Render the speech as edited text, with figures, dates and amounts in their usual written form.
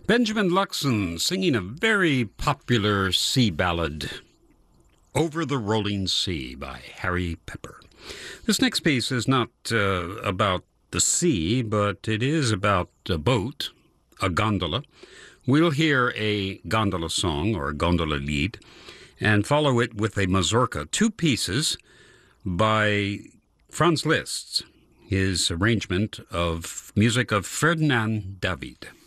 Benjamin Luxon singing a very popular sea ballad, Over the Rolling Sea by Harry Pepper. This next piece is not about the sea, but it is about a boat, a gondola. We'll hear a gondola song or a gondola lied and follow it with a mazurka, two pieces by Franz Liszt, his arrangement of music of Ferdinand David.